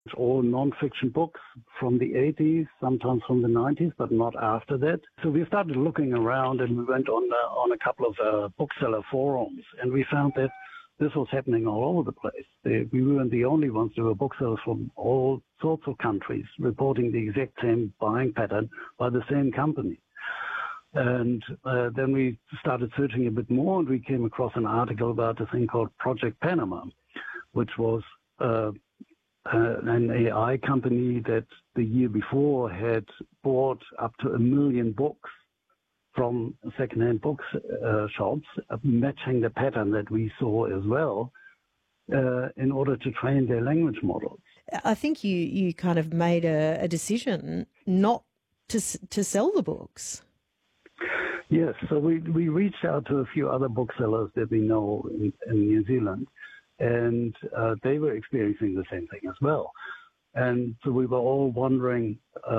It's all non-fiction books from the 80s, sometimes from the 90s, but not after that. So we started looking around, and we went on a couple of bookseller forums, and we found that this was happening all over the place. We weren't the only ones. There were booksellers from all sorts of countries reporting the exact same buying pattern by the same company. And then we started searching a bit more, and we came across an article about a thing called Project Panama, which was an AI company that the year before had bought up to 1 million books from secondhand books shops, matching the pattern that we saw as well, in order to train their language models. I think you kind of made a decision not to sell the books. Yes, so we reached out to a few other booksellers that we know in New Zealand, and they were experiencing the same thing as well. And so we were all wondering,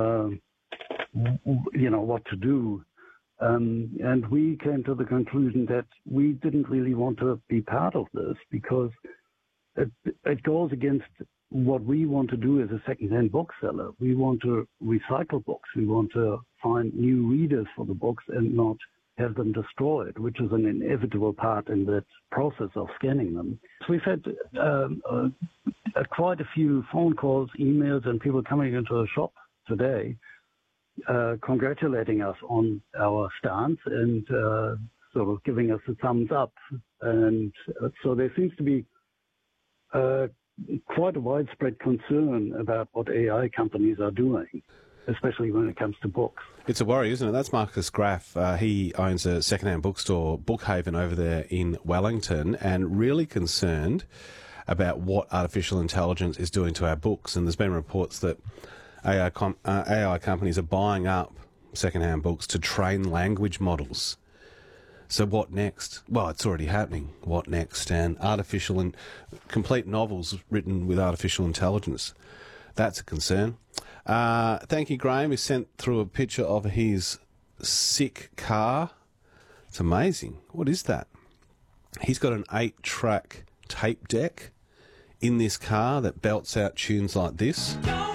what to do. And we came to the conclusion that we didn't really want to be part of this because it goes against what we want to do as a second-hand bookseller. We want to recycle books. We want to find new readers for the books and not have them destroyed, which is an inevitable part in that process of scanning them. So we've had quite a few phone calls, emails, and people coming into the shop today congratulating us on our stance and sort of giving us a thumbs up. And so there seems to be quite a widespread concern about what AI companies are doing, especially when it comes to books. It's a worry, isn't it? That's Marcus Graff. He owns a second-hand bookstore, Bookhaven, over there in Wellington, and really concerned about what artificial intelligence is doing to our books. And there's been reports that AI companies are buying up second-hand books to train language models. So what next? Well, it's already happening. What next? And artificial and complete novels written with artificial intelligence. That's a concern. Thank you, Graham. He sent through a picture of his sick car. It's amazing. What is that? He's got an 8-track tape deck in this car that belts out tunes like this.